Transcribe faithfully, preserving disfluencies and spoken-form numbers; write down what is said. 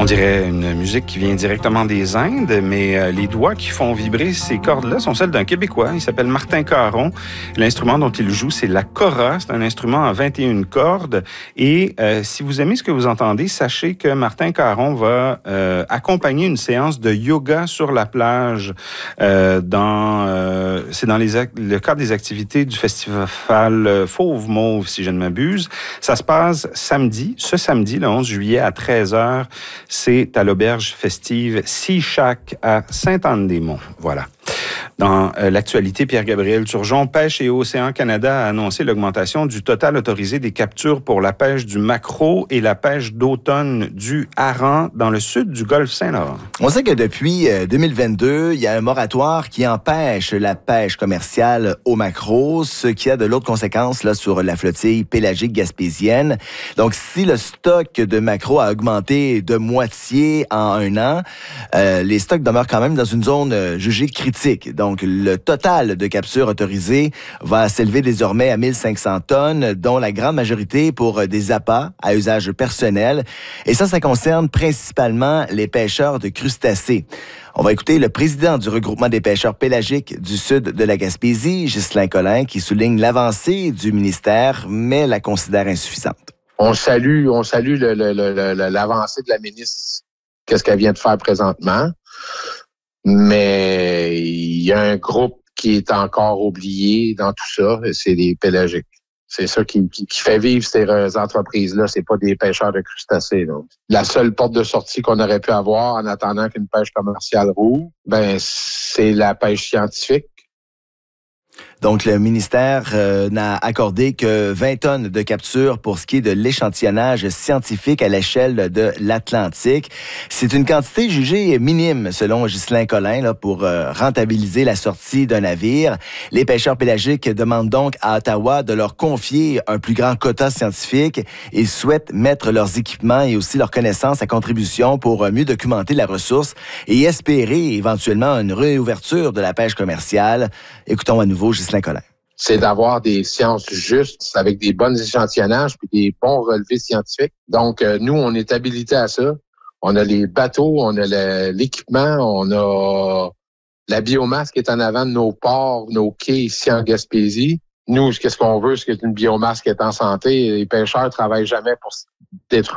On dirait une musique qui vient directement des Indes, mais euh, les doigts qui font vibrer ces cordes-là sont celles d'un Québécois. Il s'appelle Martin Caron. L'instrument dont il joue, c'est la kora. C'est un instrument à vingt et une cordes. Et euh, si vous aimez ce que vous entendez, sachez que Martin Caron va euh, accompagner une séance de yoga sur la plage. Euh, dans, euh, c'est dans les, le cadre des activités du festival Fauve Mauve, si je ne m'abuse. Ça se passe samedi, ce samedi, le onze juillet à treize heures. C'est à l'auberge festive Sea Shack à Sainte-Anne-des-Monts. Voilà. Dans euh, l'actualité, Pierre-Gabriel Turgeon, Pêche et Océan Canada a annoncé l'augmentation du total autorisé des captures pour la pêche du maquereau et la pêche d'automne du hareng dans le sud du golfe Saint-Laurent. On sait que depuis euh, deux mille vingt-deux, il y a un moratoire qui empêche la pêche commerciale au maquereau, ce qui a de l'autre conséquence là, sur la flottille pélagique gaspésienne. Donc, si le stock de maquereau a augmenté de moitié en un an, euh, les stocks demeurent quand même dans une zone euh, jugée critique. Donc, le total de captures autorisées va s'élever désormais à mille cinq cents tonnes, dont la grande majorité pour des appâts à usage personnel. Et ça, ça concerne principalement les pêcheurs de crustacés. On va écouter le président du regroupement des pêcheurs pélagiques du sud de la Gaspésie, Ghislain Collin, qui souligne l'avancée du ministère, mais la considère insuffisante. On salue, on salue le, le, le, le, l'avancée de la ministre, qu'est-ce qu'elle vient de faire présentement. Mais il y a un groupe qui est encore oublié dans tout ça, c'est les pélagiques. C'est ça qui, qui, qui fait vivre ces entreprises-là, c'est pas des pêcheurs de crustacés. Donc. La seule porte de sortie qu'on aurait pu avoir en attendant qu'une pêche commerciale roule, ben c'est la pêche scientifique. Donc, le ministère euh, n'a accordé que vingt tonnes de capture pour ce qui est de l'échantillonnage scientifique à l'échelle de l'Atlantique. C'est une quantité jugée minime, selon Ghislain Collin, là, pour euh, rentabiliser la sortie d'un navire. Les pêcheurs pélagiques demandent donc à Ottawa de leur confier un plus grand quota scientifique. Ils souhaitent mettre leurs équipements et aussi leurs connaissances à contribution pour mieux documenter la ressource et espérer éventuellement une réouverture de la pêche commerciale. Écoutons à nouveau Ghislain Collin. C'est d'avoir des sciences justes avec des bons échantillonnages puis des bons relevés scientifiques. Donc, euh, nous, on est habilités à ça. On a les bateaux, on a le, l'équipement, on a la biomasse qui est en avant de nos ports, nos quais ici en Gaspésie. Nous, qu'est-ce qu'on veut? C'est une biomasse qui est en santé. Les pêcheurs travaillent jamais pour détruire